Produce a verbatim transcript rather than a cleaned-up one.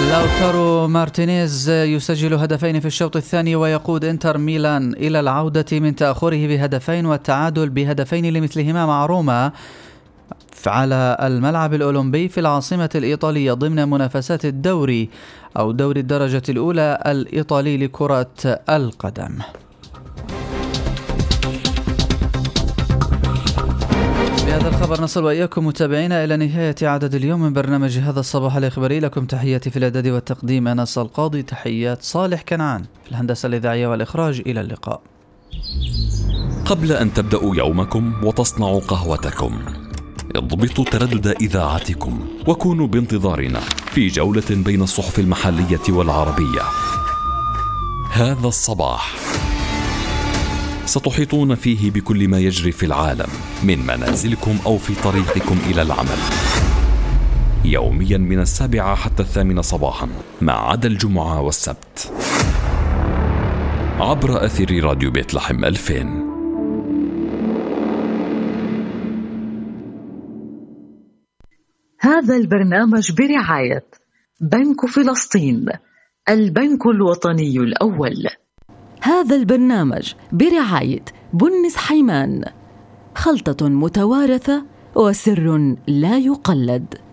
لوتارو مارتينيز يسجل هدفين في الشوط الثاني ويقود إنتر ميلان إلى العودة من تأخره بهدفين والتعادل بهدفين لمثلهما مع روما على الملعب الأولمبي في العاصمة الإيطالية ضمن منافسات الدوري أو دوري الدرجة الأولى الإيطالي لكرة القدم. بهذا الخبر نصل وإياكم متابعينا إلى نهاية عدد اليوم من برنامج هذا الصباح الإخباري. لكم تحياتي في الإعداد والتقديم أنس القاضي، تحيات صالح كنعان في الهندسة الإذاعية والإخراج. إلى اللقاء. قبل أن تبدأوا يومكم وتصنعوا قهوتكم، اضبطوا تردد إذاعتكم وكونوا بانتظارنا في جولة بين الصحف المحلية والعربية. هذا الصباح ستحيطون فيه بكل ما يجري في العالم من منازلكم أو في طريقكم إلى العمل، يوميا من السابعة حتى الثامنة صباحا ما عدا الجمعة والسبت، عبر أثير راديو بيت لحم ألفين. هذا البرنامج برعاية بنك فلسطين، البنك الوطني الأول. هذا البرنامج برعاية بنس حيمان، خلطة متوارثة وسر لا يقلد.